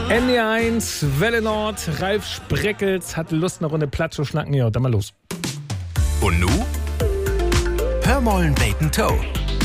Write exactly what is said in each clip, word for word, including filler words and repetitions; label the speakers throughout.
Speaker 1: N D eins, Welle Nord, Ralf Spreckels hat Lust, eine Runde Platsch zu schnacken. Ja, dann mal los.
Speaker 2: Und nu? Hör mollen beten Toe.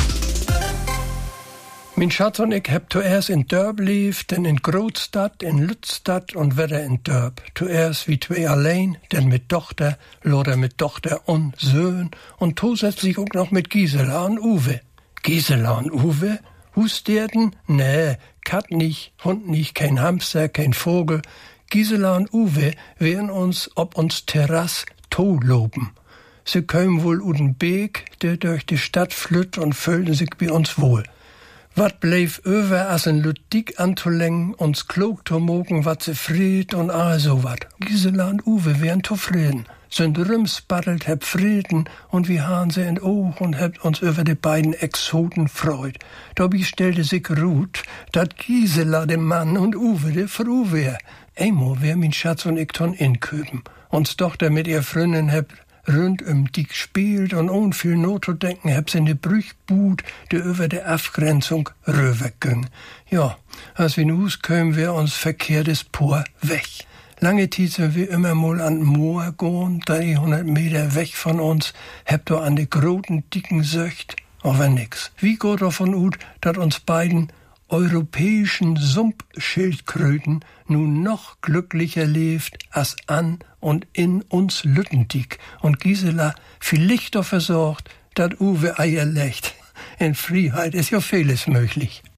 Speaker 3: Mein Schatz und ich heb zuerst in Dörp lief, dann in Grootstad, in Lützstadt und wieder in Dörp. Zuerst wie zwei allein, dann mit Tochter, Loder mit Tochter und Söhn und zusätzlich auch noch mit Gisela und Uwe. Gisela und Uwe? Hustierten? Nee, Kat nicht, Hund nicht, kein Hamster, kein Vogel. Gisela und Uwe werden uns ob uns Terrasse to loben. Sie kämen wohl uden Beek, der durch die Stadt flütt und fühlten sich bei uns wohl. Wat bleef über, as en Lüttik anzulengen, uns klug zu mogen, wat se fried und all so wat. Gisela und Uwe wären zufrieden. Sind rümsbattelt, heb Frieden und wie han se in Oog und hebt uns über die beiden Exoten freut. Dabei stellte sich Ruth, dat Gisela dem Mann und Uwe de Frau wär. Emo wär min Schatz und ich ton inköpen. Uns Tochter mit ihr Freundin heb rund um die gespielt und ohne viel Not zu denken, heb sie in die Brüchbud, die über der Abgrenzung rüberging. Ja, als wir in Hus kämen, wär uns verkehrtes Por weg. Lange Zeit sind wir immer mal an den Moor gehen, dreihundert Meter weg von uns, heb du an die großen, dicken Söcht, aber nix. Wie geht davon ut, dat uns beiden europäischen Sumpfschildkröten nun noch glücklicher lebt als an und in uns Lüttendick und Gisela vielleicht dafür sorgt, dat Uwe Eier legt. In Freiheit ist ja vieles möglich.